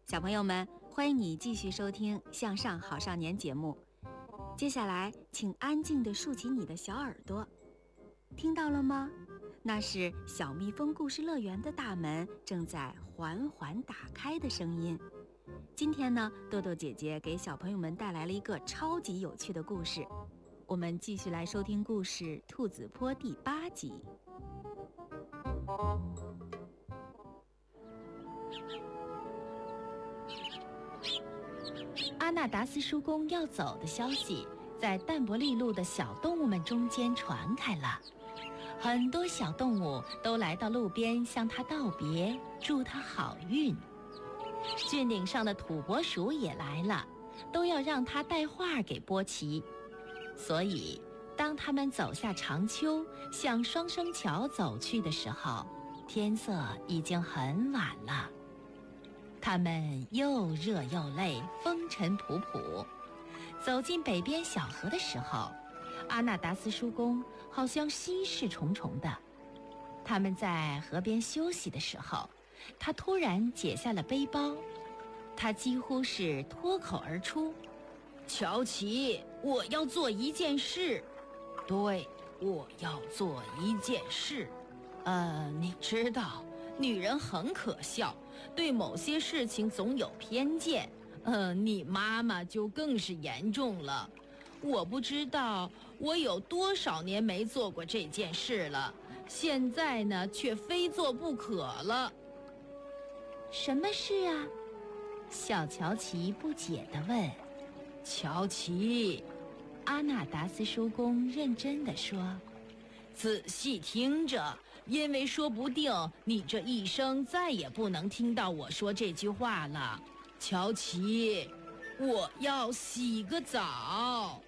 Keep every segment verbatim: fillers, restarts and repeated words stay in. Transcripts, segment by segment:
小朋友们，欢迎你继续收听《向上好少年》节目。接下来，请安静地竖起你的小耳朵，听到了吗？那是小蜜蜂故事乐园的大门正在缓缓打开的声音。今天呢，豆豆姐姐给小朋友们带来了一个超级有趣的故事。我们继续来收听故事《兔子坡》第八集。 阿纳达斯叔公要走的消息在淡伯利路的小动物们中间传开了，很多小动物都来到路边向他道别，祝他好运。峻岭上的土拨鼠也来了，都要让他带话给波奇。所以当他们走下长丘向双生桥走去的时候，天色已经很晚了。他们又热又累，风尘仆仆。走进北边小河的时候，阿纳达斯叔公好像心事重重的。他们在河边休息的时候，他突然解下了背包，他几乎是脱口而出：乔奇，我要做一件事。对，我要做一件事。呃，你知道，女人很可笑，对某些事情总有偏见。呃，你妈妈就更是严重了。我不知道我有多少年没做过这件事了，现在呢，却非做不可了。什么事啊？小乔奇不解地问。乔奇，阿纳达斯叔公认真地说，仔细听着，因为说不定你这一生再也不能听到我说这句话了。乔奇，我要洗个澡。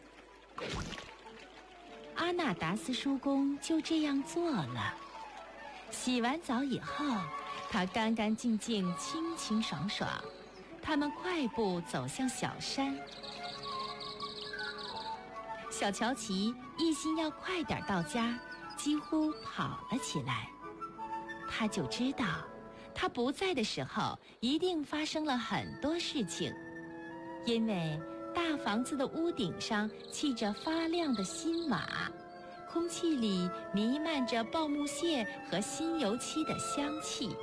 阿纳达斯叔公就这样做了。洗完澡以后，他干干净净，清清爽爽。他们快步走向小山。小乔奇一心要快点到家，几乎跑了起来。他就知道他不在的时候一定发生了很多事情，因为大房子的屋顶上砌着发亮的新瓦，空气里弥漫着爆木屑和新油漆的香气。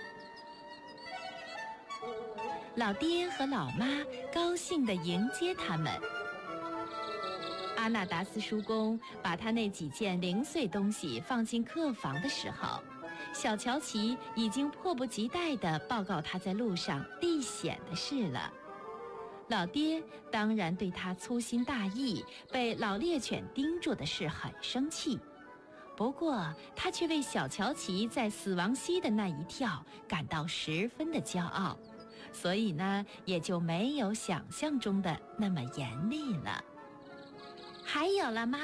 老爹和老妈高兴地迎接他们。阿纳达斯叔公把他那几件零碎东西放进客房的时候，小乔奇已经迫不及待地报告他在路上历险的事了。老爹当然对他粗心大意，被老猎犬盯住的事很生气，不过他却为小乔奇在死亡溪的那一跳感到十分的骄傲，所以呢，也就没有想象中的那么严厉了。还有了，妈